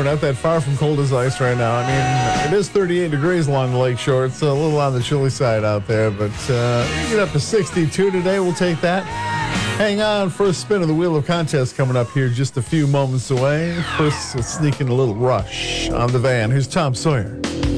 we're not that far from cold as ice right now. I mean, it is 38 degrees along the lake shore. It's a little on the chilly side out there, but we get up to 62 today. We'll take that. Hang on, first spin of the Wheel of Contest coming up here just a few moments away. First, let's sneak in a little rush on the van. Here's Tom Sawyer.